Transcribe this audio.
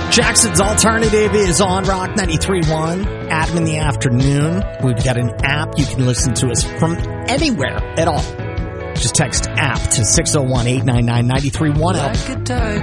Jackson's Alternative is on Rock 93.1. Adam in the afternoon. We've got an app. You can listen to us from anywhere at all. Just text app to 601-899-9310.